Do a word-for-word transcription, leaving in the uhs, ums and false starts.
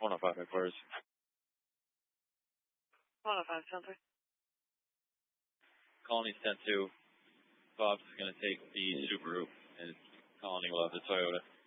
one oh five headquarters. one oh five, Center. Colony's ten two. Bob's going to take the Subaru, and Colony will have the Toyota.